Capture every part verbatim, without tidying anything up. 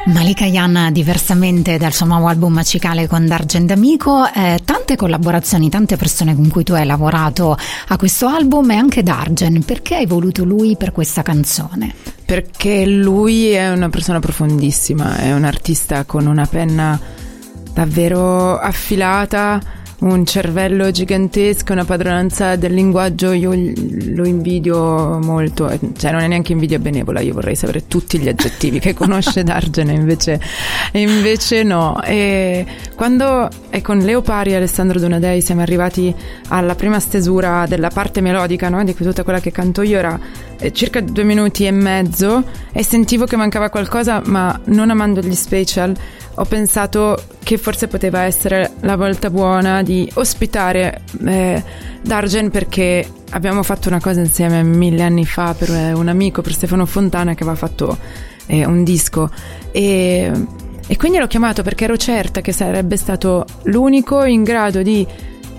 Malika Ayane, diversamente dal suo nuovo album Cicale con Dargen D'Amico, eh, tante collaborazioni, tante persone con cui tu hai lavorato a questo album, e anche Dargen. Perché hai voluto lui per questa canzone? Perché lui è una persona profondissima, è un artista con una penna davvero affilata, un cervello gigantesco, una padronanza del linguaggio. Io lo invidio molto, cioè non è neanche invidia benevola, io vorrei sapere tutti gli aggettivi che conosce Dargen, invece, invece no. E quando è con Leo Pari e Alessandro Donadei siamo arrivati alla prima stesura della parte melodica, no? Di tutta quella che canto io, era circa due minuti e mezzo e sentivo che mancava qualcosa, ma non amando gli special ho pensato che forse poteva essere la volta buona di ospitare eh, Dargen, perché abbiamo fatto una cosa insieme mille anni fa per un amico, per Stefano Fontana, che aveva fatto eh, un disco, e, e quindi l'ho chiamato perché ero certa che sarebbe stato l'unico in grado di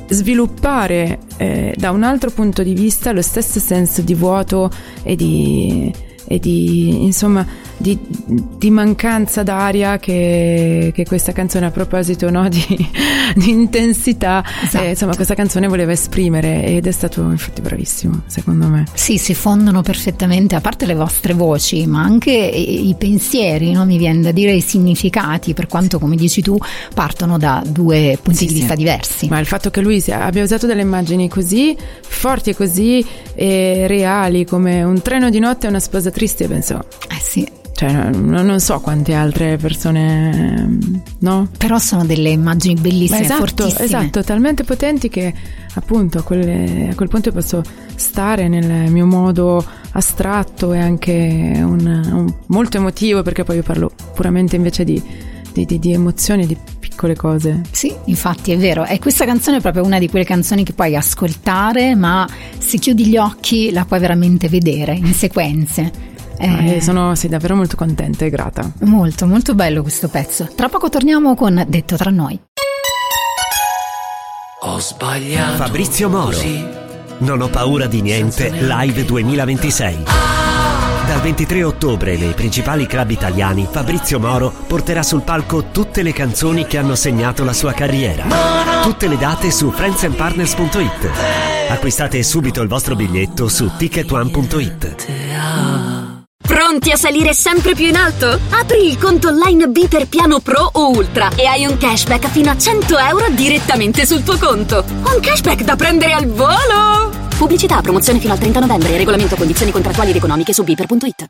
sviluppare eh, da un altro punto di vista lo stesso senso di vuoto e di, e di insomma di, di mancanza d'aria che, che questa canzone, a proposito, no, di, di intensità, esatto. eh, insomma questa canzone voleva esprimere, ed è stato infatti bravissimo, secondo me. Sì, si fondono perfettamente, a parte le vostre voci, ma anche i, i pensieri, no? Mi viene da dire i significati, per quanto, come dici tu, partono da due punti sì, di vista sì. diversi. Ma il fatto che lui abbia usato delle immagini così forti e così eh, reali, come un treno di notte e una sposa triste, penso eh sì cioè non, non so quante altre persone, no? Però sono delle immagini bellissime, esatto, fortissime. Esatto, talmente potenti che appunto a, quelle, a quel punto posso stare nel mio modo astratto e anche un, un, molto emotivo, perché poi io parlo puramente invece di, di, di, di emozioni, di piccole cose. Sì, infatti è vero, e questa canzone è proprio una di quelle canzoni che puoi ascoltare, ma se chiudi gli occhi la puoi veramente vedere in sequenze. Eh, sono sì, davvero molto contenta e grata. Molto, molto bello questo pezzo. Tra poco torniamo con Detto tra noi. Ho sbagliato. Fabrizio Moro. Così. Non ho paura di niente Live duemilaventisei. Dal ventitré ottobre nei principali club italiani, Fabrizio Moro porterà sul palco tutte le canzoni che hanno segnato la sua carriera. Tutte le date su friends and partners punto it. Acquistate subito il vostro biglietto su ticket one punto it. Pronti a salire sempre più in alto? Apri il conto online B per piano Pro o Ultra e hai un cashback fino a cento euro direttamente sul tuo conto. Un cashback da prendere al volo! Pubblicità, promozione fino al trenta novembre. Regolamento, condizioni contrattuali ed economiche su biper punto it.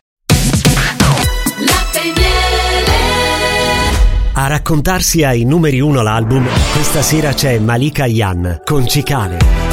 A raccontarsi ai numeri uno l'album, questa sera c'è Malika Ayane con Cicale.